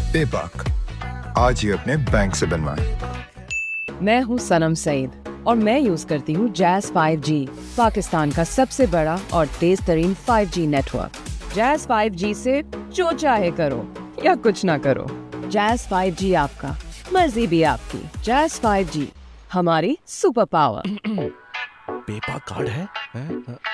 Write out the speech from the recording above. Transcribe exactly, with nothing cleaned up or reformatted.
बेबाक, आज ही अपने बैंक से बनवाएं। मैं हूँ सनम सईद और मैं यूज करती हूँ जैज़ फाइव जी, पाकिस्तान का सबसे बड़ा और तेज तरीन five G network. Jazz five G से जो चाहे करो या कुछ ना करो। जैज़ फाइव जी आपका, मर्जी भी आपकी। जैज़ फाइव जी, हमारी सुपर पावर। पेपा कार्ड है, है?